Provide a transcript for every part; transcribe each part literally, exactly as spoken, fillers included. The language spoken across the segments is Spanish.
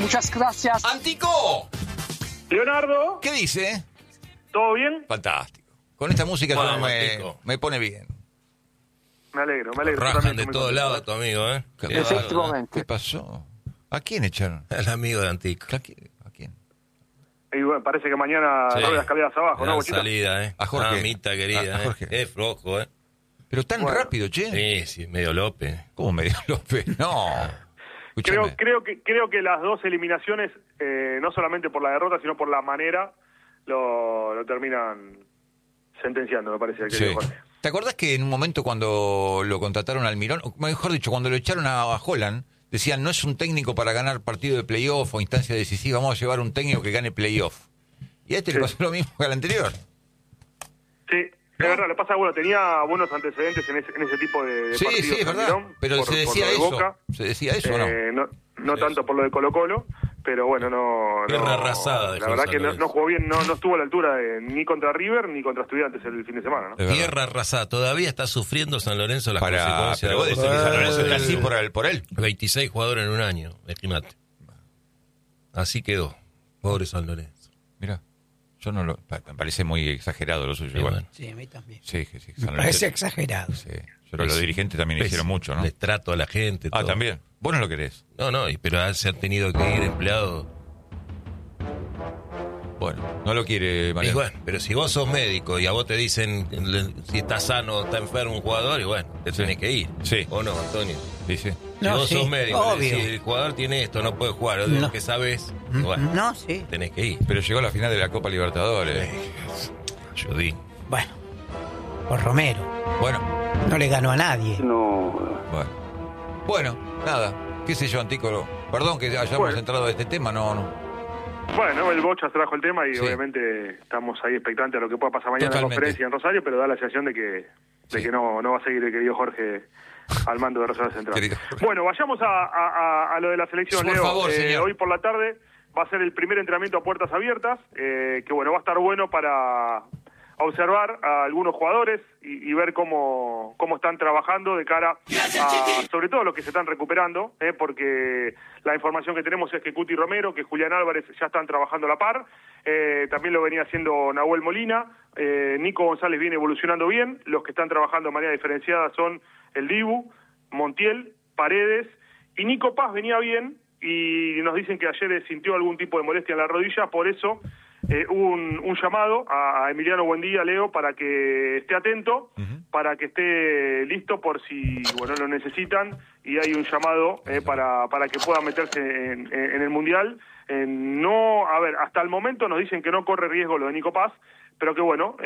Muchas gracias. ¡Antico! Leonardo. ¿Qué dice? ¿Todo bien? Fantástico. Con esta música Bueno, yo me, Antico. me pone bien. Me alegro, me alegro. Rajan También de estoy muy todos contento. lados a tu amigo, ¿eh? ¿Qué Qué pasó? bárbaro, ¿eh? Efectivamente. ¿Qué pasó? ¿A quién echaron? El amigo de Antico. ¿A quién? ¿A quién? Y bueno, parece que mañana Sí. robe las escaleras abajo, ¿no, Gran Bochita? salida, ¿eh? A Jorge. Mamita querida, A- a Jorge. ¿eh? Es flojo, ¿eh? Pero tan Bueno. rápido, che. Sí, sí, medio López. ¿Cómo me dio López? No. Creo, Escúchame. creo, que, creo que las dos eliminaciones, eh, no solamente por la derrota, sino por la manera, lo, lo terminan sentenciando, me parece, el Sí. querido Jorge. ¿Te acordás que en un momento cuando lo contrataron al Mirón, o mejor dicho, cuando lo echaron a, a Holland, decían, no es un técnico para ganar partido de playoff o instancia decisiva, vamos a llevar un técnico que gane playoff? Y a este Sí. le pasó lo mismo que al anterior. Sí, es verdad, le pasa, bueno, tenía buenos antecedentes en ese, en ese tipo de, de Sí, partidos. sí, es verdad. Almirón, Pero por- se por decía lo de eso. Boca. ¿Se decía eso o no? Eh, no, no Sí, tanto sí. por lo de Colo Colo, pero bueno, no... Guerra no arrasada dejó La verdad San que no, Lorenzo. no jugó bien, no, no estuvo a la altura de, ni contra River ni contra Estudiantes el fin de semana, ¿no? Es verdad. Tierra arrasada. Todavía está sufriendo San Lorenzo las Para, consecuencias pero vos de decís que San Lorenzo está así Eh, por él, por él. veintiséis jugadores en un año, imagínate. Así quedó. Pobre San Lorenzo. Mira, yo no lo... pa- Me parece muy exagerado lo suyo. Y igual. bueno, Sí, a mí también. Sí, que sí. Me San parece Lorenzo- exagerado. Sí. Pero los dirigentes también pésimo. hicieron mucho, ¿no? Les trato a la gente. Ah, todo. también. Vos no lo querés. No, no, y- pero se han tenido que ir empleados. Bueno, no lo quiere Y Mariano. bueno, pero si vos sos médico y a vos te dicen le- si está sano o está enfermo un jugador, y bueno, te Sí. tenés que ir. Sí. ¿O no, Antonio? Sí, sí. Si No, vos sí, sos médico, le obvio. decís, el jugador tiene esto, no puede jugar, o de No. lo que sabes, bueno, No, sí. tenés que ir. Pero llegó a la final de la Copa Libertadores. Ayudín. Bueno, por Romero. Bueno, No le ganó a nadie. bueno. Bueno, nada. ¿Qué sé yo, Antícolo? Perdón que hayamos Bueno. entrado a este tema, no, no. Bueno, el Bocha trajo el tema y Sí. obviamente estamos ahí expectantes a lo que pueda pasar mañana en la Totalmente. conferencia en Rosario, pero da la sensación de que, de Sí. que no, no va a seguir el querido Jorge al mando de Rosario Central. Querido Jorge. Bueno, vayamos a, a- a- a lo de la selección, Por Leo. favor, Eh, señor. hoy por la tarde va a ser el primer entrenamiento a puertas abiertas, eh, que bueno, va a estar bueno para observar a algunos jugadores y, y ver cómo, cómo están trabajando de cara a, sobre todo, los que se están recuperando, eh, porque la información que tenemos es que Cuti Romero, que Julián Álvarez ya están trabajando a la par, eh, también lo venía haciendo Nahuel Molina, eh, Nico González viene evolucionando bien, los que están trabajando de manera diferenciada son el Dibu, Montiel, Paredes, y Nico Paz venía bien, y nos dicen que ayer sintió algún tipo de molestia en la rodilla, por eso eh, hubo un, un llamado a, a Emiliano Buendía, Leo, para que esté atento, para que esté listo por si bueno lo necesitan, y hay un llamado eh, para, para que pueda meterse en, en- en el Mundial. Eh, no, a ver, hasta el momento nos dicen que no corre riesgo lo de Nico Paz, pero que bueno,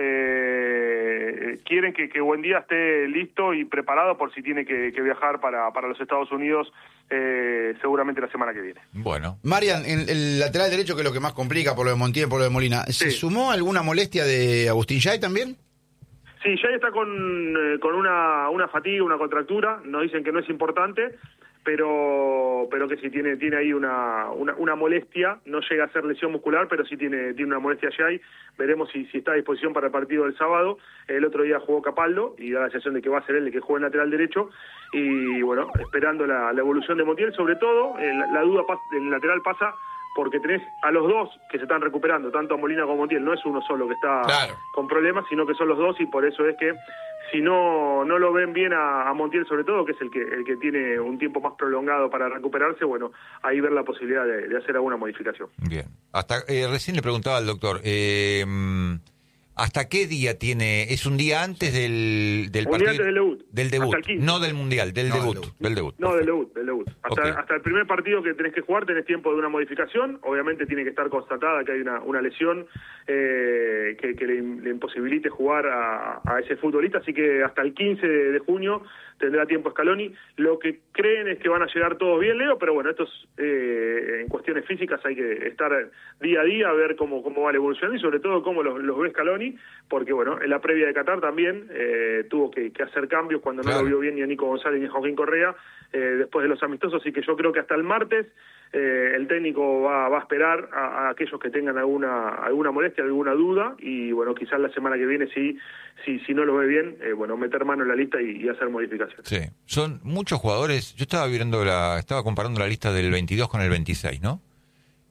eh, quieren que, que Buendía esté listo y preparado por si tiene que, que viajar para, para los Estados Unidos eh, seguramente la semana que viene. Bueno. Marian, en el lateral derecho, que es lo que más complica por lo de Montiel, por lo de Molina, ¿se Sí. sumó alguna molestia de Agustín Yay también? Sí, ya está con, eh, con una, una fatiga, una contractura, nos dicen que no es importante, pero pero que sí tiene tiene ahí una, una, una molestia, no llega a ser lesión muscular, pero sí tiene tiene una molestia ya ahí, veremos si, si está a disposición para el partido del sábado. El otro día jugó Capaldo y da la sensación de que va a ser él el que juegue en lateral derecho, y bueno, esperando la, la evolución de Montiel, sobre todo, eh, la, la duda pas, del lateral pasa porque tenés a los dos que se están recuperando, tanto a Molina como a Montiel, no es uno solo que está Claro. con problemas, sino que son los dos, y por eso es que si no no lo ven bien a, a Montiel, sobre todo, que es el que el que tiene un tiempo más prolongado para recuperarse, bueno, ahí ver la posibilidad de, de hacer alguna modificación. Bien. Hasta eh, recién le preguntaba al doctor, eh, ¿hasta qué día tiene? ¿Es un día antes del, del Un día partido? antes del debut. Del debut, Hasta el quince. no del mundial, del No, del debut, debut. del debut. No, del debut, del debut. Hasta, Ok. hasta el primer partido que tenés que jugar tenés tiempo de una modificación. Obviamente tiene que estar constatada que hay una, una lesión eh, que, que le, le imposibilite jugar a, a ese futbolista. Así que hasta el quince de, de junio tendrá tiempo Scaloni. Lo que creen es que van a llegar todos bien, Leo, pero bueno, estos eh, en cuestiones físicas hay que estar día a día a ver cómo, cómo va la evolución y sobre todo cómo los, los ve Scaloni, porque bueno, en la previa de Qatar también eh, tuvo que, que hacer cambios cuando no Claro. lo vio bien ni a Nico González ni a Joaquín Correa eh, después de los amistosos, así que yo creo que hasta el martes eh, el técnico va, va a esperar a, a aquellos que tengan alguna alguna molestia, alguna duda, y bueno, quizás la semana que viene si si, si no lo ve bien, eh, bueno, meter mano en la lista y, y hacer modificaciones. Sí, son muchos jugadores. Yo estaba viendo la, estaba comparando la lista del veintidós con el veintiséis, ¿no?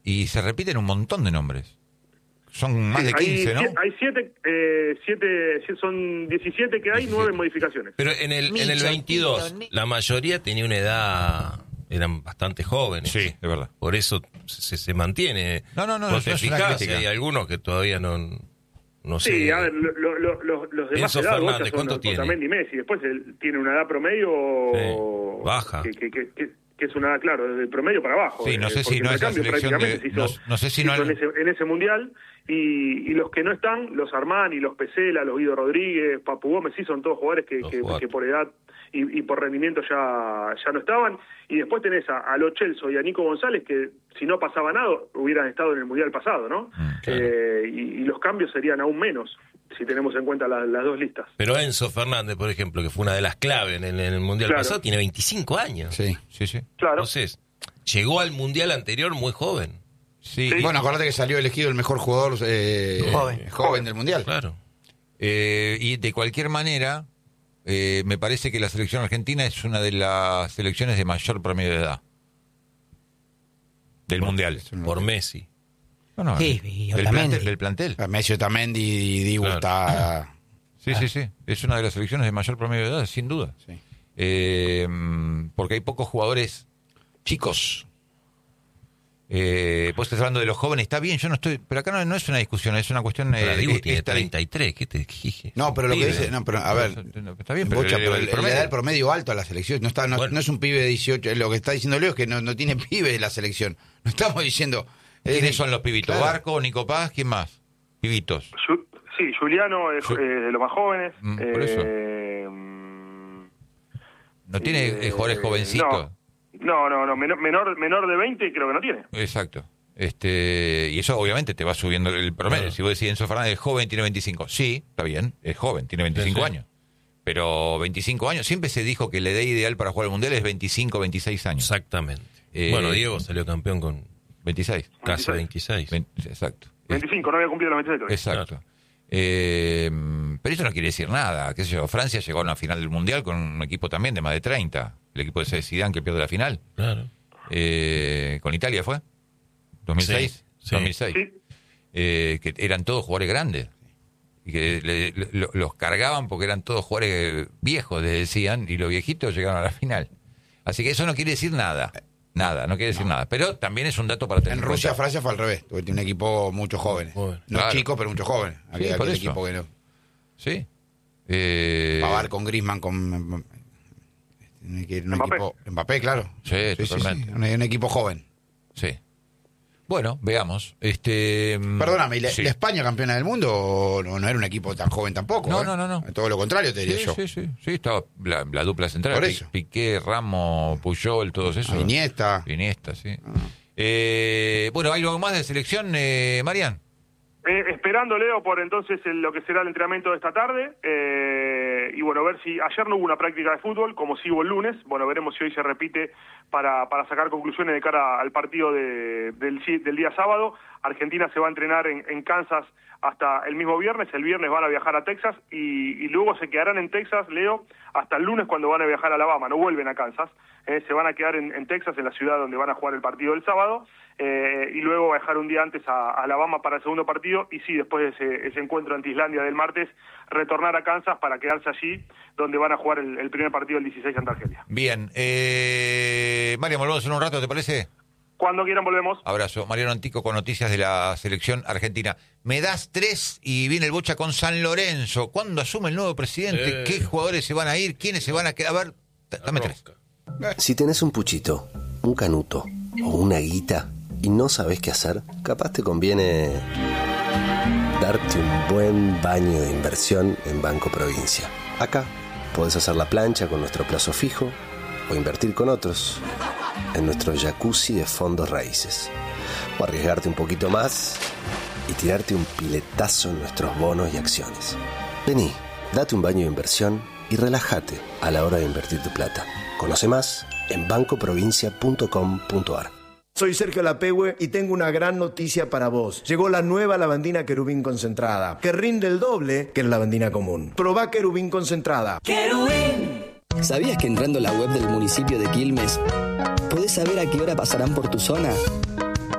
Y se repiten un montón de nombres. Son más de quince, hay, ¿no? Hay siete, eh, siete, son diecisiete que hay, nueve modificaciones. Pero en el, en el Micho, veintidós, Tito, la mayoría tenía una edad, eran bastante jóvenes. Sí, de verdad. Por eso se, se mantiene. No, no, no, Vos no te es una fijás, crítica. hay algunos que todavía no, no sé. Sí, a ver, lo, lo, lo, los, los demás Enzo edad, Fernández, son ¿cuántos los- tiene? Otamendi y Messi. Después él tiene una edad promedio Sí, baja. Que, que, que, que, que es una edad, claro, desde el promedio para abajo. Sí, no eh, sé si porque no el es la recambio selección prácticamente de- se hizo- no- no sé si se no hizo el- en, ese, en ese mundial. Y, y los que no están, los Armani, los Pesela, los Guido Rodríguez, Papu Gómez, sí son todos jugadores que, Los que, jugadores. que por edad y, y por rendimiento ya, ya no estaban. Y después tenés a, a Lo Celso y a Nico González, que si no pasaba nada, hubieran estado en el mundial pasado, ¿no? Mm, claro. Eh, y, y los cambios serían aún menos, si tenemos en cuenta la- las dos listas. Pero Enzo Fernández, por ejemplo, que fue una de las claves en el, en el Mundial Claro. pasado, tiene veinticinco años. Sí. Sí, sí. Claro. Entonces, llegó al Mundial anterior muy joven. Sí, Sí. Bueno, acordate que salió elegido el mejor jugador eh, Joven. joven del Mundial. Claro. Eh, y de cualquier manera, eh, me parece que la selección argentina es una de las selecciones de mayor promedio de edad del Mundial. Por Messi. No, no, Sí, y del, Otamendi. plantel, del plantel. Messi, Otamendi y Dibu Claro. está... Sí, sí, sí. Es una de las selecciones de mayor promedio de edad, sin duda. Sí. Eh, porque hay pocos jugadores chicos. Eh, vos estás hablando de los jóvenes, está bien, yo no estoy... Pero acá no, no es una discusión, es una cuestión... Pero eh, Dibu eh, tiene esta- treinta y tres, ¿qué te dije? No, pero lo que Pibe. dice... No, pero a ver... Está bien, pero, Bocha, el- pero el le- promedio- le da el promedio alto a la selección. No, está, no, Bueno. no es un pibe de dieciocho. Lo que está diciendo Leo es que no, no tiene pibe de la selección. No estamos diciendo... ¿Quiénes eh, son los pibitos? claro. ¿Barco, Nico Paz? ¿Quién más? Pibitos. Ju- Sí, Juliano es Ju- eh, de los más jóvenes. Mm, por eso. Eh, mm, ¿No tiene eh, eh, jugadores jovencitos? No, no, no, menor, menor, menor de veinte creo que no tiene. Exacto. Este, y eso obviamente te va subiendo el promedio. Claro. Si vos decís Enzo Fernández es joven, tiene veinticinco. Sí, está bien, es joven, tiene veinticinco Sí, sí. años. Pero veinticinco años, siempre se dijo que la edad ideal para jugar al Mundial es veinticinco, veintiséis años. Exactamente. Eh, bueno, Diego salió campeón con veintiséis. casi veintiséis. veintiséis. Vein- exacto. veinticinco, no había cumplido los veintiséis todavía. Exacto. Eh, pero eso no quiere decir nada. ¿Qué sé yo? Francia llegó a una final del Mundial con un equipo también de más de treinta. El equipo de Zidane que pierde la final. Claro. Eh, ¿Con Italia fue? ¿dos mil seis? Sí, sí. dos mil seis. Sí. Eh, que eran todos jugadores grandes. Y que le- le- lo- los cargaban porque eran todos jugadores viejos, les decían, y los viejitos llegaron a la final. Así que eso no quiere decir nada. Nada, no quiere decir nada. Pero también es un dato para tener En en Rusia, cuenta. Francia fue al revés. Porque tiene un equipo muchos jóvenes. Joven. No Claro. chicos, pero muchos jóvenes. Aquel, por aquel eso. equipo que no. Sí. Eh, Pavar con Griezmann, con... Tiene que ir un Mbappé. equipo... Mbappé, claro. Sí, totalmente. Un, un equipo joven. Sí. Bueno, veamos. Este, mm, Perdóname, ¿y la, sí. la España campeona del mundo o no, no era un equipo tan joven tampoco? No, ¿eh? no, no, no. Todo lo contrario, te diría Sí, yo. sí, sí, sí, estaba la, la dupla central. Por Pi- eso. Piqué, Ramos, Puyol, todos esos. A Iniesta. Iniesta, sí. Eh, bueno, ¿hay algo más de selección, eh, Marian? Eh, esperando, Leo, por entonces el- lo que será el entrenamiento de esta tarde. eh, y bueno, ver si ayer no hubo una práctica de fútbol, como sí hubo el lunes. Bueno, veremos si hoy se repite para, para sacar conclusiones de cara al partido de- del, si- del día sábado. Argentina se va a entrenar en, en Kansas hasta el mismo viernes. El viernes van a viajar a Texas y, y luego se quedarán en Texas, Leo, hasta el lunes cuando van a viajar a Alabama. No vuelven a Kansas. Eh, se van a quedar en, en Texas, en la ciudad donde van a jugar el partido del sábado. Eh, y luego viajar un día antes a, a Alabama para el segundo partido y sí, después de ese, ese encuentro ante Islandia del martes, retornar a Kansas para quedarse allí donde van a jugar el, el primer partido del dieciséis ante Argelia. Bien. Eh, Marian, volvemos en un rato, ¿te parece? Cuando quieran volvemos. Abrazo. Mariano Antico con noticias de la selección argentina. Me das tres y viene el Bocha con San Lorenzo. ¿Cuándo asume el nuevo presidente? Eh. ¿Qué jugadores se van a ir? ¿Quiénes se van a quedar? A ver, d- dame tres. Si tenés un puchito, un canuto o una guita y no sabés qué hacer, capaz te conviene darte un buen baño de inversión en Banco Provincia. Acá podés hacer la plancha con nuestro plazo fijo o invertir con otros en nuestro jacuzzi de fondos raíces. O arriesgarte un poquito más y tirarte un piletazo en nuestros bonos y acciones. Vení, date un baño de inversión y relájate a la hora de invertir tu plata. Conoce más en banco provincia punto com punto a r. Soy Sergio Lapehue y tengo una gran noticia para vos. Llegó la nueva lavandina Querubín concentrada, que rinde el doble que la lavandina común. Probá Querubín concentrada. ¿Sabías que entrando a la web del municipio de Quilmes podés saber a qué hora pasarán por tu zona?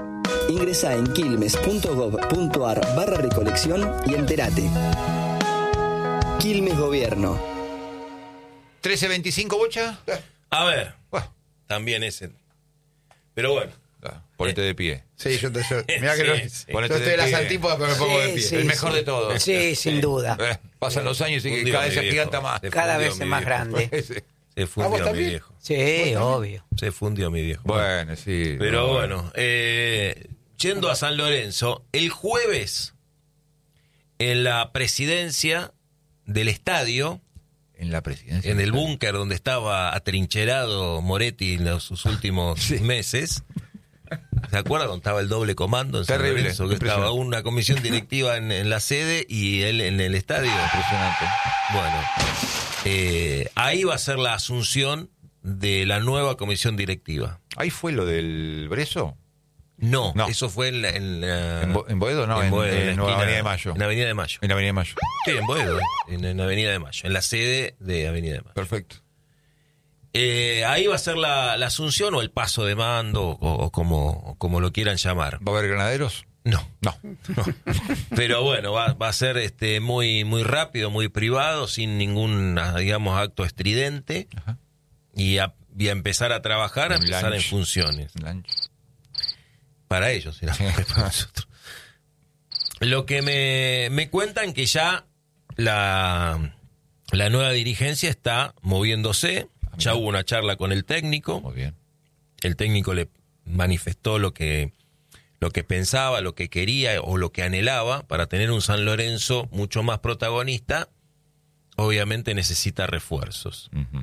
Ingresa en quilmes.gov.ar barra recolección y entérate. Quilmes Gobierno. ¿trece veinticinco, Bocha? A ver, Bueno, también ese. Pero bueno. ah, ponete de pie. Sí, yo te. Yo, mirá que Sí, no, sí. yo Ponete estoy de en las pie. antípodas, pero me pongo Sí, de pie. sí. El mejor de todos. Sí, sin duda. Eh, pasan los años y que Fundió cada vez mi se viejo. giganta más. Se Cada fundió vez mi es más viejo. grande. Sí. Se ¿A vos fundió mi también? viejo. Sí, obvio. Se fundió mi viejo. Bueno, sí. Pero no, bueno, eh, yendo a San Lorenzo, el jueves, en la presidencia del estadio, En la presidencia. en el búnker donde estaba atrincherado Moretti en los, sus últimos Sí. meses, ¿se acuerdan? Donde estaba el doble comando en San Terrible, Lorenzo, que estaba impresionante. una comisión directiva en, en la sede y él en el estadio. Impresionante. Bueno, eh, ahí va a ser la asunción de la nueva comisión directiva. ¿Ahí fue lo del Breso? No, No. eso fue en, la- en, la- ¿En, Bo- en Boedo? No, en, Boedo, en la Nueva esquina- Avenida de Mayo. En Avenida de Mayo. En Avenida de Mayo. Sí, en Boedo, en, en Avenida de Mayo, en la sede de Avenida de Mayo. Perfecto. Eh, ahí va a ser la, la asunción o el paso de mando o, o como, o como lo quieran llamar. ¿Va a haber granaderos? No, No. no. Pero bueno, va, va a ser este muy muy rápido, muy privado, sin ningún, digamos, acto estridente. Ajá. Y a, y a empezar a trabajar, a Un empezar en lunch. funciones. Lunch. Para ellos, será, Sí. para nosotros. Lo que me, me cuentan que ya la, la nueva dirigencia está moviéndose. Ya hubo una charla con el técnico. Muy bien. El técnico le manifestó lo que, lo que pensaba, lo que quería o lo que anhelaba para tener un San Lorenzo mucho más protagonista. Obviamente necesita refuerzos. Ujú.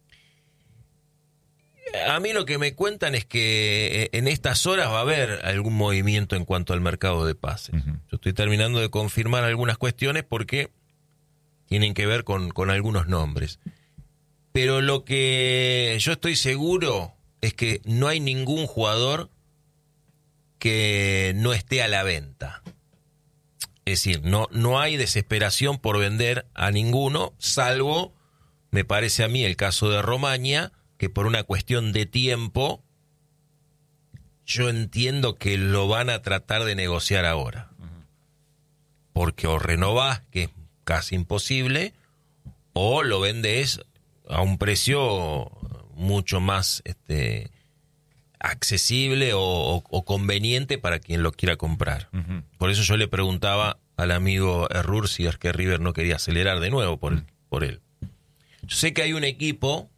A mí lo que me cuentan es que en estas horas va a haber algún movimiento en cuanto al mercado de pases. Ujú. Yo estoy terminando de confirmar algunas cuestiones porque tienen que ver con, con algunos nombres. Pero lo que yo estoy seguro es que no hay ningún jugador que no esté a la venta. Es decir, no, no hay desesperación por vender a ninguno, salvo, me parece a mí, el caso de Romaña, que por una cuestión de tiempo, yo entiendo que lo van a tratar de negociar ahora. Porque o renovás, que es casi imposible, o lo vendes a un precio mucho más este, accesible o, o, o conveniente para quien lo quiera comprar. Ujú. Por eso yo le preguntaba al amigo Errur si es que River no quería acelerar de nuevo por, por él. Yo sé que hay un equipo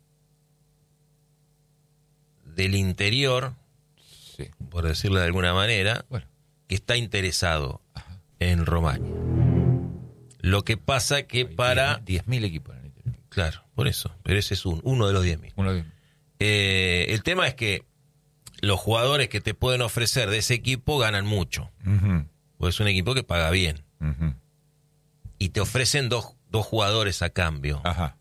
del interior, Sí. por decirlo de alguna manera, Bueno. que está interesado en Romaña. Lo que pasa que para... diez mil equipos. en el interior. Claro, por eso, pero ese es un, uno de los diez mil. Uno de- Eh, el tema es que los jugadores que te pueden ofrecer de ese equipo ganan mucho, Ujú. porque es un equipo que paga bien, Ujú. y te ofrecen dos, dos jugadores a cambio. Ajá.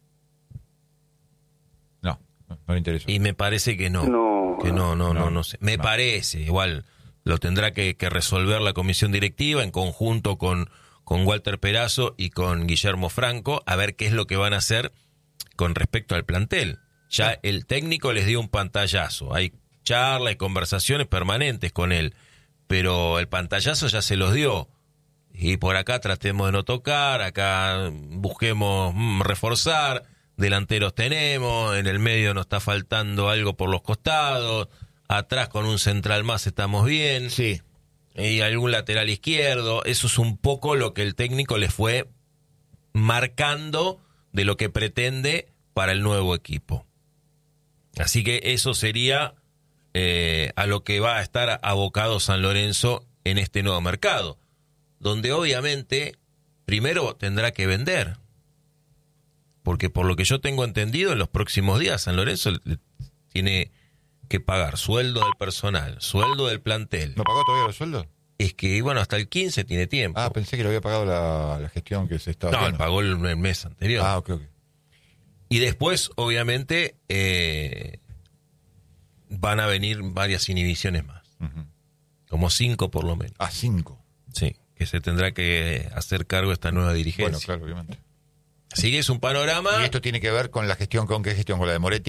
No, no, no le interesa. Y me parece que no. No. Que no, no, no, No, no sé. Me no. parece, igual lo tendrá que, que resolver la comisión directiva en conjunto con, con Walter Perazo y con Guillermo Franco, a ver qué es lo que van a hacer con respecto al plantel. Ya el técnico les dio un pantallazo. Hay charlas y conversaciones permanentes con él, pero el pantallazo ya se los dio. Y por acá tratemos de no tocar, acá busquemos mm, reforzar, delanteros tenemos, en el medio nos está faltando algo por los costados, atrás con un central más estamos bien, Sí. y algún lateral izquierdo. Eso es un poco lo que el técnico les fue marcando de lo que pretende para el nuevo equipo. Así que eso sería eh, a lo que va a estar abocado San Lorenzo en este nuevo mercado, donde obviamente primero tendrá que vender, porque por lo que yo tengo entendido en los próximos días San Lorenzo le- tiene que pagar sueldo del personal, sueldo del plantel. ¿No pagó todavía los sueldos? Es que bueno, hasta el quince tiene tiempo. Ah, pensé que lo había pagado la, la gestión que se estaba no, él haciendo. pagó el, el mes anterior. Ah, ok, ok. Y después, obviamente, eh, van a venir varias inhibiciones más. Ujú. Como cinco por lo menos. Ah, cinco. Sí, que se tendrá que hacer cargo esta nueva dirigencia. Bueno, claro, obviamente. Así que es un panorama. ¿Y esto tiene que ver con la gestión, con qué gestión? ¿Con la de Moretti?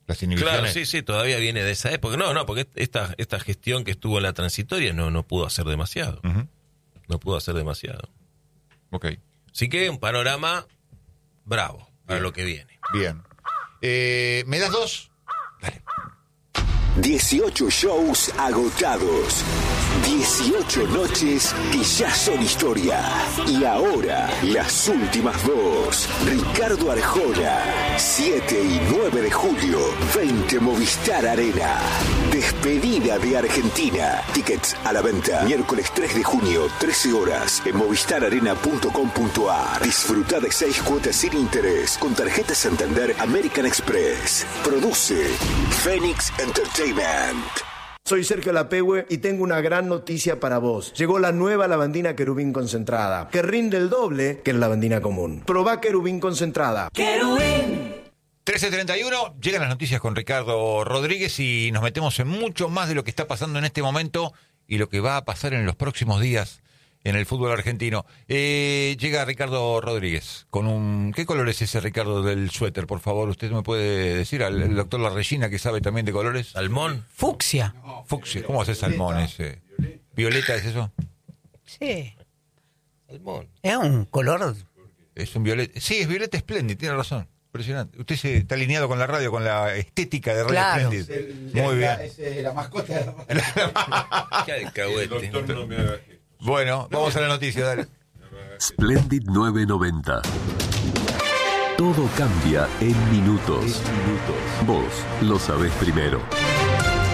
Las inhibiciones. Claro, sí, sí, todavía viene de esa época. No, no, porque esta, esta gestión que estuvo en la transitoria no, no pudo hacer demasiado. Uh-huh. No pudo hacer demasiado. Ok. Así que un panorama bravo para Bien. lo que viene. Bien. Eh, ¿Me das dos? Dale. dieciocho shows agotados. dieciocho noches que ya son historia. Y ahora, las últimas dos. Ricardo Arjona, siete y nueve de julio, veinte Movistar Arena. Despedida de Argentina. Tickets a la venta. Miércoles tres de junio, trece horas, en movistar arena punto com punto a r. Disfruta de seis cuotas sin interés con tarjeta Santander American Express. Produce Phoenix Entertainment. Soy Sergio Lapehue y tengo una gran noticia para vos. Llegó la nueva lavandina Querubín concentrada, que rinde el doble que la lavandina común. Probá Querubín concentrada. Querubín. trece treinta y uno, llegan las noticias con Ricardo Rodríguez y nos metemos en mucho más de lo que está pasando en este momento y lo que va a pasar en los próximos días en el fútbol argentino. Eh, llega Ricardo Rodríguez con un... ¿Qué color es ese, Ricardo, del suéter, por favor? ¿Usted me puede decir? Al el doctor La Regina, que sabe también de colores. ¿Salmón? Fucsia. Fucsia. ¿Cómo hace salmón ese? ¿Violeta es eso? Sí. Salmón. Es un color. Es un violeta. Sí, es violeta espléndido, tiene razón. Impresionante. Usted se está alineado con la radio, con la estética de Radio Claro. Splendid. Muy bien. Es la mascota de la Qué alcahuete. Bueno, vamos a la noticia, dale. Splendid novecientos noventa. Todo cambia en minutos. Vos lo sabés primero.